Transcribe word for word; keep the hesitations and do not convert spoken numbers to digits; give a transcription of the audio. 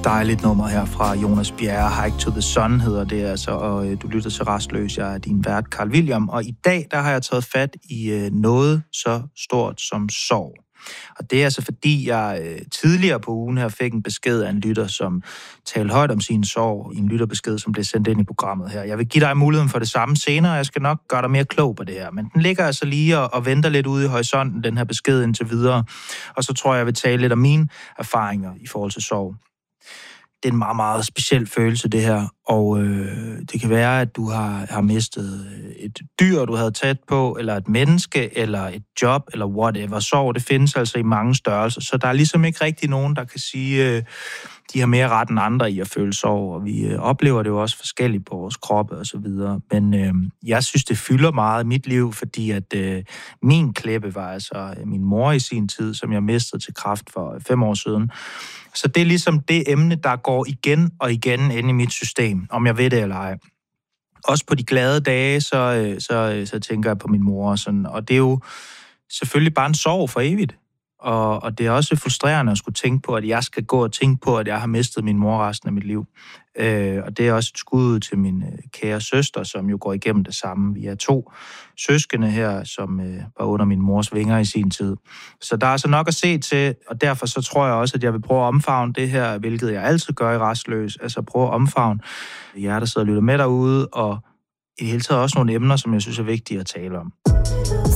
dejligt nummer her fra Jonas Bjerre. Hike to the Sun hedder det altså, og øh, du lytter til Rastløs. Jeg er din vært, Carl William, og i dag der har jeg taget fat i øh, noget så stort som sorg. Og det er altså fordi, jeg øh, tidligere på ugen her fik en besked af en lytter, som talte højt om sin sorg i en lytterbesked, som blev sendt ind i programmet her. Jeg vil give dig muligheden for det samme senere, og jeg skal nok gøre dig mere klog på det her. Men den ligger altså lige og, og venter lidt ude i horisonten, den her besked indtil videre. Og så tror jeg, jeg vil tale lidt om mine erfaringer i forhold til sorg. Det er en meget, meget speciel følelse, det her. Og øh, det kan være, at du har, har mistet et dyr, du havde tæt på, eller et menneske, eller et job, eller whatever. Sorg, det findes altså i mange størrelser. Så der er ligesom ikke rigtig nogen, der kan sige, øh, de har mere ret end andre i at føle sorg. Og vi øh, oplever det jo også forskelligt på vores kroppe og så videre. Men øh, jeg synes, det fylder meget i mit liv, fordi at øh, min klippe var altså min mor i sin tid, som jeg mistede til kræft for fem år siden. Så det er ligesom det emne, der går igen og igen inde i mit system, om jeg ved det eller ej. Også på de glade dage, så, så, så tænker jeg på min mor. Og, sådan, og det er jo selvfølgelig bare en sorg for evigt. Og, og det er også frustrerende at skulle tænke på, at jeg skal gå og tænke på, at jeg har mistet min mor resten af mit liv. Øh, og det er også et skud til min øh, kære søster, som jo går igennem det samme. Vi er to søskende her, som øh, var under min mors vinger i sin tid. Så der er altså nok at se til, og derfor så tror jeg også, at jeg vil prøve at omfavne det her, hvilket jeg altid gør i Rastløs. Altså prøve at omfavne jer, der sidder og lytter med derude, og i det hele taget også nogle emner, som jeg synes er vigtige at tale om.